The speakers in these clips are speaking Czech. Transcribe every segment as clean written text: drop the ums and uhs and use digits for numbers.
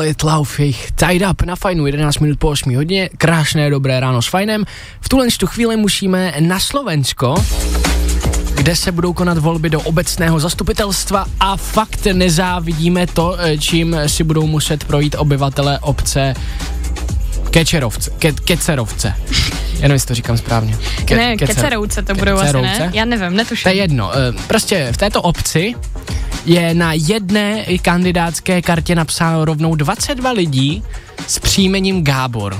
Solid Love, jejich Tied Up na Fajnu, 11 minut po 8 hodině, krásné dobré ráno s Fajnem. V tuhle chvíli musíme na Slovensko, kde se budou konat volby do obecného zastupitelstva a fakt nezávidíme to, čím si budou muset projít obyvatele obce Kecerovce. Já nevím, jestli to říkám správně. Kecerovce to budou asi, ne? Já nevím, netuším. To je jedno. Prostě v této obci je na jedné kandidátské kartě napsáno rovnou 22 lidí s příjmením Gábor.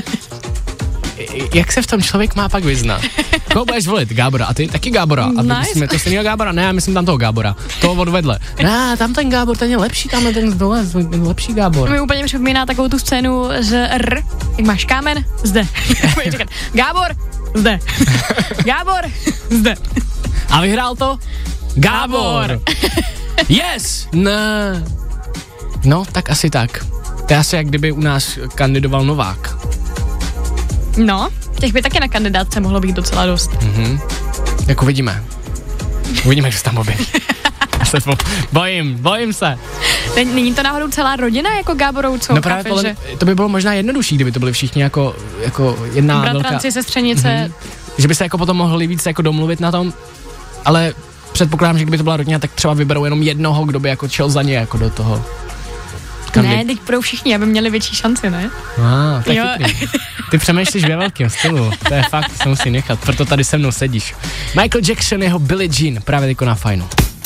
Jak se v tom člověk má pak vyznat? Koho budeš volit? Gábora. A ty taky Gábora. A nice. To stejného Gábora? Ne, já myslím tam toho Gábora. Toho odvedle. Ne, tam ten Gábor, ten je lepší, tam je ten dole, ten lepší Gábor. To mi úplně připomíná takovou tu scénu z jak máš kámen? Zde. Gábor? Zde. Gábor? Zde. A vyhrál to? Gábor. Yes! Ne. No, tak asi tak. To je asi jak kdyby u nás kandidoval Novák. No, těch by taky na kandidátce mohlo být docela dost. Jak uvidíme. Uvidíme, že se tam objeví. Bojím se. Není to náhodou celá rodina jako Gáborovců? No právě to by bylo možná jednodušší, kdyby to byli všichni jako jedna bratranci, velká... sestřenice. Že by se jako potom mohli víc jako domluvit na tom, ale předpokládám, že kdyby to byla rodina, tak třeba vyberou jenom jednoho, kdo by jako šel za ně jako do toho. Ne, teď budou všichni, aby měli větší šanci, ne? To je chytrý. Ty přemýšlíš ve velkém stylu, to je fakt, to musí nechat, proto tady se mnou sedíš. Michael Jackson, jeho Billie Jean, právě teďko na Fajnu.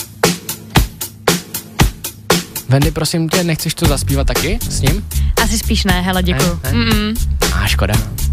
Wendy, prosím tě, nechceš to zaspívat taky s ním? Asi spíš ne, hele, děkuju. Škoda.